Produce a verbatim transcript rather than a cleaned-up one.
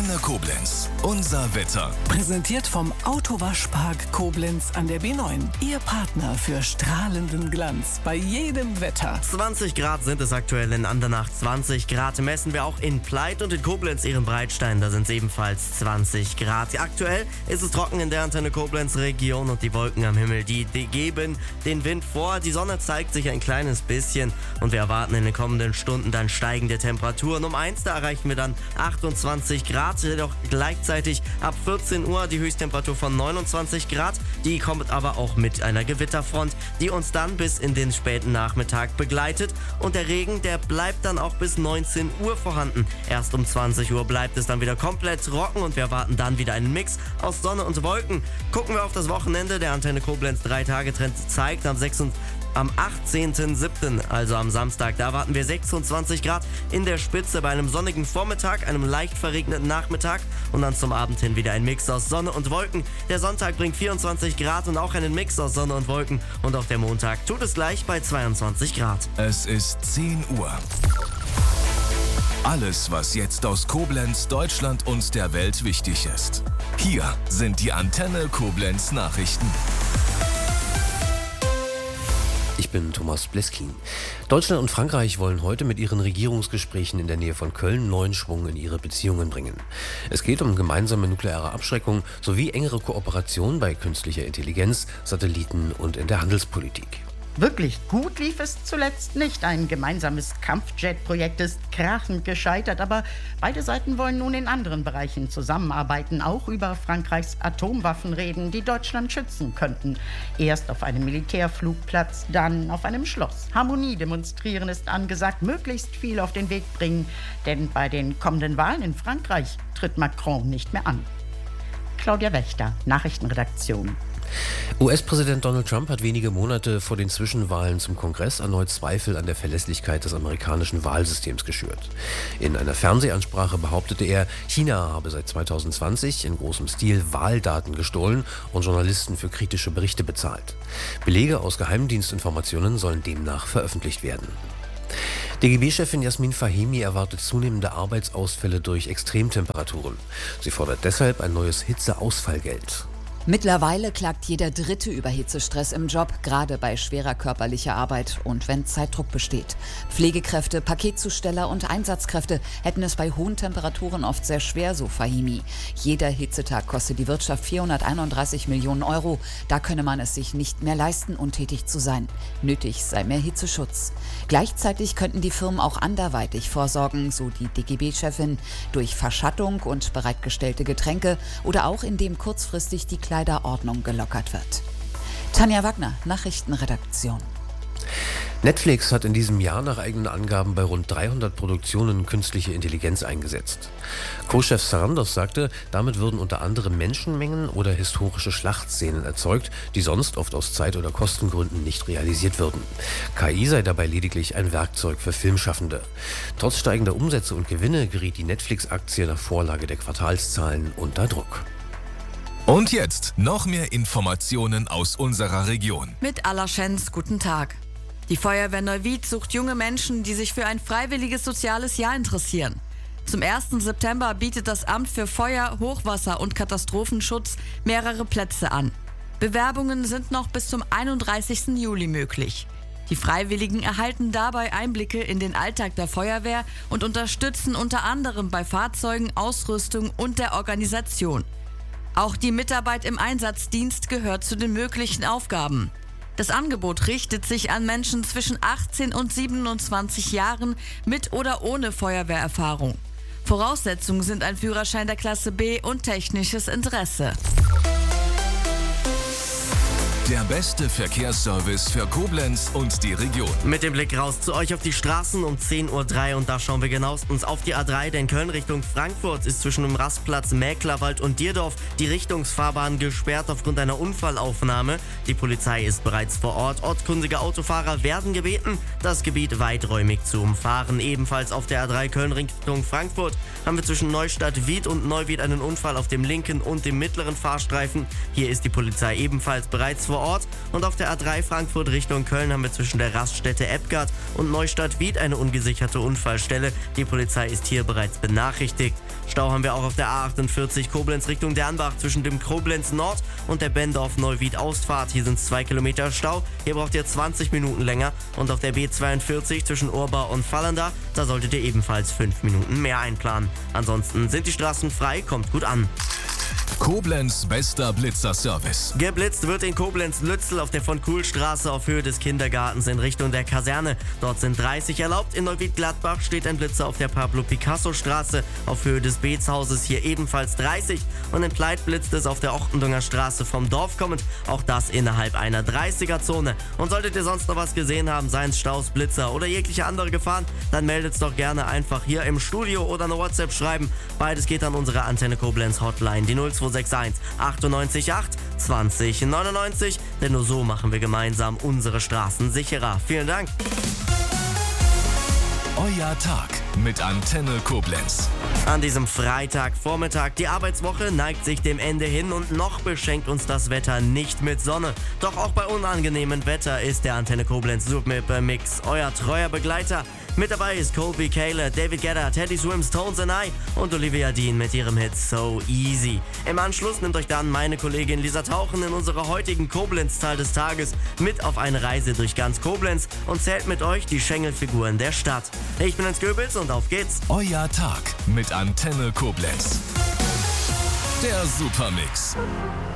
Antenne Koblenz. Unser Wetter. Präsentiert vom Autowaschpark Koblenz an der B neun. Ihr Partner für strahlenden Glanz bei jedem Wetter. zwanzig Grad sind es aktuell in Andernach. zwanzig Grad messen wir auch in Pleit und in Koblenz Ehrenbreitstein. Da sind es ebenfalls zwanzig Grad. Aktuell ist es trocken in der Antenne Koblenz Region und die Wolken am Himmel, die, die geben den Wind vor. Die Sonne zeigt sich ein kleines bisschen und wir erwarten in den kommenden Stunden dann steigende Temperaturen. Um eins, da erreichen wir dann achtundzwanzig Grad, jedoch gleichzeitig ab vierzehn Uhr die Höchsttemperatur von neunundzwanzig Grad. Die kommt aber auch mit einer Gewitterfront, die uns dann bis in den späten Nachmittag begleitet. Und der Regen, der bleibt dann auch bis neunzehn Uhr vorhanden. Erst um zwanzig Uhr bleibt es dann wieder komplett trocken und wir erwarten dann wieder einen Mix aus Sonne und Wolken. Gucken wir auf das Wochenende. Der Antenne Koblenz drei Tage Trend zeigt am sechsundzwanzigsten Am achtzehnten siebten, also am Samstag, da erwarten wir sechsundzwanzig Grad in der Spitze bei einem sonnigen Vormittag, einem leicht verregneten Nachmittag und dann zum Abend hin wieder ein Mix aus Sonne und Wolken. Der Sonntag bringt vierundzwanzig Grad und auch einen Mix aus Sonne und Wolken und auch der Montag tut es gleich bei zweiundzwanzig Grad. Es ist zehn Uhr. Alles, was jetzt aus Koblenz, Deutschland und der Welt wichtig ist. Hier sind die Antenne Koblenz Nachrichten. Ich bin Thomas Bleskin. Deutschland und Frankreich wollen heute mit ihren Regierungsgesprächen in der Nähe von Köln neuen Schwung in ihre Beziehungen bringen. Es geht um gemeinsame nukleare Abschreckung sowie engere Kooperation bei künstlicher Intelligenz, Satelliten und in der Handelspolitik. Wirklich gut lief es zuletzt nicht. Ein gemeinsames Kampfjet-Projekt ist krachend gescheitert, aber beide Seiten wollen nun in anderen Bereichen zusammenarbeiten, auch über Frankreichs Atomwaffen reden, die Deutschland schützen könnten. Erst auf einem Militärflugplatz, dann auf einem Schloss. Harmonie demonstrieren ist angesagt, möglichst viel auf den Weg bringen, denn bei den kommenden Wahlen in Frankreich tritt Macron nicht mehr an. Claudia Wächter, Nachrichtenredaktion. U S-Präsident Donald Trump hat wenige Monate vor den Zwischenwahlen zum Kongress erneut Zweifel an der Verlässlichkeit des amerikanischen Wahlsystems geschürt. In einer Fernsehansprache behauptete er, China habe seit zweitausendzwanzig in großem Stil Wahldaten gestohlen und Journalisten für kritische Berichte bezahlt. Belege aus Geheimdienstinformationen sollen demnach veröffentlicht werden. D G B-Chefin Jasmin Fahimi erwartet zunehmende Arbeitsausfälle durch Extremtemperaturen. Sie fordert deshalb ein neues Hitzeausfallgeld. Mittlerweile klagt jeder Dritte über Hitzestress im Job, gerade bei schwerer körperlicher Arbeit und wenn Zeitdruck besteht. Pflegekräfte, Paketzusteller und Einsatzkräfte hätten es bei hohen Temperaturen oft sehr schwer, so Fahimi. Jeder Hitzetag kostet die Wirtschaft vierhunderteinunddreißig Millionen Euro. Da könne man es sich nicht mehr leisten, untätig zu sein. Nötig sei mehr Hitzeschutz. Gleichzeitig könnten die Firmen auch anderweitig vorsorgen, so die D G B-Chefin, durch Verschattung und bereitgestellte Getränke oder auch indem kurzfristig die Kleiderordnung gelockert wird. Tanja Wagner, Nachrichtenredaktion. Netflix hat in diesem Jahr nach eigenen Angaben bei rund dreihundert Produktionen künstliche Intelligenz eingesetzt. Co-Chef Sarandos sagte, damit würden unter anderem Menschenmengen oder historische Schlachtszenen erzeugt, die sonst oft aus Zeit- oder Kostengründen nicht realisiert würden. K I sei dabei lediglich ein Werkzeug für Filmschaffende. Trotz steigender Umsätze und Gewinne geriet die Netflix-Aktie nach Vorlage der Quartalszahlen unter Druck. Und jetzt noch mehr Informationen aus unserer Region. Mit Allerschenz, guten Tag. Die Feuerwehr Neuwied sucht junge Menschen, die sich für ein freiwilliges soziales Jahr interessieren. Zum ersten September bietet das Amt für Feuer-, Hochwasser- und Katastrophenschutz mehrere Plätze an. Bewerbungen sind noch bis zum einunddreißigsten Juli möglich. Die Freiwilligen erhalten dabei Einblicke in den Alltag der Feuerwehr und unterstützen unter anderem bei Fahrzeugen, Ausrüstung und der Organisation. Auch die Mitarbeit im Einsatzdienst gehört zu den möglichen Aufgaben. Das Angebot richtet sich an Menschen zwischen achtzehn und siebenundzwanzig Jahren mit oder ohne Feuerwehrerfahrung. Voraussetzungen sind ein Führerschein der Klasse B und technisches Interesse. Der beste Verkehrsservice für Koblenz und die Region. Mit dem Blick raus zu euch auf die Straßen um zehn Uhr drei und da schauen wir genauestens auf die A drei, denn Köln Richtung Frankfurt ist zwischen dem Rastplatz Mäklerwald und Dierdorf die Richtungsfahrbahn gesperrt aufgrund einer Unfallaufnahme. Die Polizei ist bereits vor Ort. Ortskundige Autofahrer werden gebeten, das Gebiet weiträumig zu umfahren. Ebenfalls auf der A drei Köln Richtung Frankfurt haben wir zwischen Neustadt-Wied und Neuwied einen Unfall auf dem linken und dem mittleren Fahrstreifen. Hier ist die Polizei ebenfalls bereits vor Ort. Und auf der A drei Frankfurt Richtung Köln haben wir zwischen der Raststätte Ebgard und Neustadt-Wied eine ungesicherte Unfallstelle. Die Polizei ist hier bereits benachrichtigt. Stau haben wir auch auf der A achtundvierzig Koblenz Richtung Dernbach zwischen dem Koblenz Nord und der Bendorf-Neuwied-Ausfahrt. Hier sind es zwei Kilometer Stau. Hier braucht ihr zwanzig Minuten länger. Und auf der B zweiundvierzig zwischen Urba und Fallenda, da solltet ihr ebenfalls fünf Minuten mehr einplanen. Ansonsten sind die Straßen frei, kommt gut an. Koblenz bester Blitzerservice. Geblitzt wird in Koblenz-Lützel auf der Von-Kuhl-Straße auf Höhe des Kindergartens in Richtung der Kaserne. Dort sind dreißig erlaubt. In Neuwied-Gladbach steht ein Blitzer auf der Pablo-Picasso-Straße auf Höhe des Betshauses, hier ebenfalls dreißig. Und in Pleit blitzt es auf der Ochtendunger Straße vom Dorf kommend, auch das innerhalb einer dreißiger-Zone. Und solltet ihr sonst noch was gesehen haben, seien es Staus, Blitzer oder jegliche andere Gefahren, dann meldet es doch gerne einfach hier im Studio oder eine WhatsApp schreiben. Beides geht an unsere Antenne Koblenz Hotline, die null zwei sechs eins achtundneunzig acht zwanzig neunundneunzig, denn nur so machen wir gemeinsam unsere Straßen sicherer. Vielen Dank. Euer Tag mit Antenne Koblenz. An diesem Freitagvormittag, die Arbeitswoche neigt sich dem Ende hin und noch beschenkt uns das Wetter nicht mit Sonne. Doch auch bei unangenehmem Wetter ist der Antenne Koblenz Super Mix euer treuer Begleiter. Mit dabei ist Colby Kaler, David Guetta, Teddy Swims, Tones and I und Olivia Dean mit ihrem Hit So Easy. Im Anschluss nimmt euch dann meine Kollegin Lisa Tauchen in unserer heutigen Koblenz-Zahl des Tages mit auf eine Reise durch ganz Koblenz und zählt mit euch die Schengelfiguren der Stadt. Ich bin Ernst Goebels und auf geht's. Euer Tag mit Antenne Koblenz. Der Supermix.